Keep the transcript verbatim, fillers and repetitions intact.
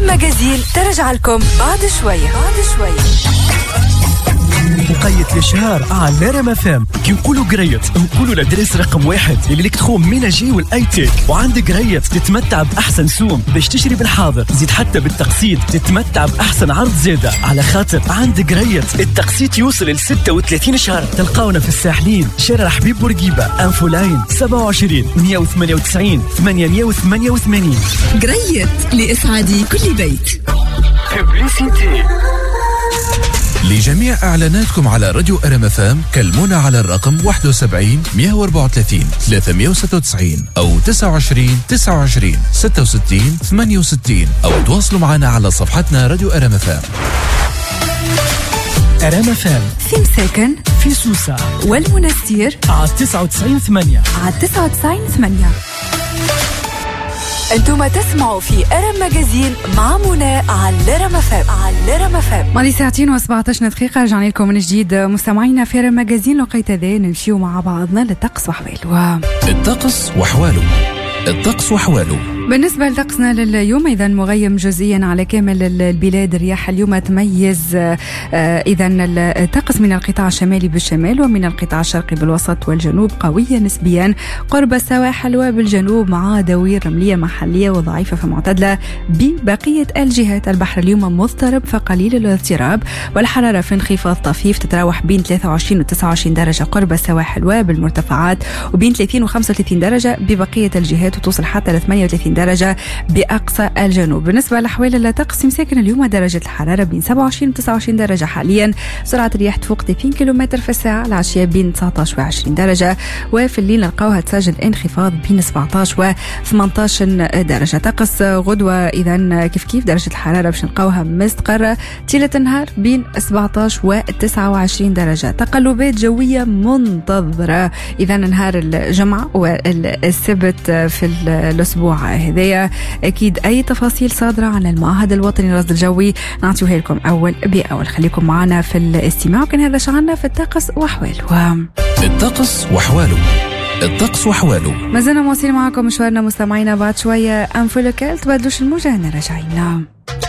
أرم ماجازين ترجع لكم بعد شوية بعد شوية. مقيت الشهر على رم اف ام. كي نقولوا قريت نقولوا لدرس رقم واحد اللي لك تخوم ميناجي والاي تيك. وعندك قريت تتمتع باحسن سوم باش تشتري بالحاضر، زيد حتى بالتقسيط تتمتع باحسن عرض زياده، على خاطر عندك قريت التقسيط يوصل ل ستة وثلاثين شهر. تلقاونا في الساحلين، شارع حبيب بورقيبه، انفو لاين سبعة وعشرين مية وثمانية وتسعين ثمانمية وثمانية وثمانين. قريت لإسعاد كل بيت. ببليسيتي لجميع إعلاناتكم على راديو أرم اف ام كلمونا على الرقم واحد وسبعين مية وأربعة وثلاثين ثلاثمية وستة وتسعين أو تسعة وعشرين تسعة وعشرين ستة وستين ثمانية وستين أو تواصلوا معنا على صفحتنا راديو أرم اف ام. أرم اف ام في مساكن في سوسة والمنستير على تسعة وتسعين ثمانية على تسعة وتسعين ثمانية. انتم تسمعوا في أرم ماجازين مع منى على رم اف ام على رم اف ام. مالي ساعتين وسبعة عشر دقيقة رجعنا لكم من جديد مستمعينا في أرم ماجازين. لقيت ذا نمشيو مع بعضنا للطقس وحواله. الطقس وحواله الطقس وحواله. بالنسبة لطقسنا لليوم إذا مغيم جزئيا على كامل البلاد. الرياح اليوم تميز إذا الطقس من القطاع الشمالي بالشمال ومن القطاع الشرقي بالوسط والجنوب قوية نسبيا قرب السواحل وبالجنوب، مع دوير رملية محلية وضعيفة فمعتدلة ببقية الجهات. البحر اليوم مضطرب فقليل الاضطراب، والحرارة في انخفاض طفيف تتراوح بين ثلاثة وعشرين و تسعة وعشرين درجة قرب السواحل وبالمرتفعات، وبين ثلاثين و خمسة وثلاثين درجة ببقية الجهات، وتوصل حتى ل ثمانية وثلاثين درجة بأقصى الجنوب. بالنسبة لأحوال الطقس مساكن اليوم درجة الحرارة بين سبعة وعشرين و تسعة وعشرين درجة حاليا، سرعة الرياح تفوق ثلاثين كيلومتر في الساعة. العشية بين تسعة عشر و عشرين درجة، وفي الليل نلقاوها تسجل انخفاض بين سبعة عشر و ثمانية عشر درجة. طقس غدوة إذا كيف كيف درجة الحرارة باش نلقاوها مستقرة طيلة النهار بين سبعة عشر و تسعة وعشرين درجة. تقلبات جوية منتظرة إذا نهار الجمعة والسبت في الأسبوع هذايا. أكيد أي تفاصيل صادرة عن المعهد الوطني للرصد الجوي نعطيوها لكم أول بأول. خليكم معنا في الاستماع، وكان هذا شغلنا في الطقس وحواله. الطقس وحواله الطقس وحواله. ما زلنا مواصلين معكم مشوارنا مستمعينا. بعد شوية أنفو لوكال تبادلوش الموجة هنا راجعين.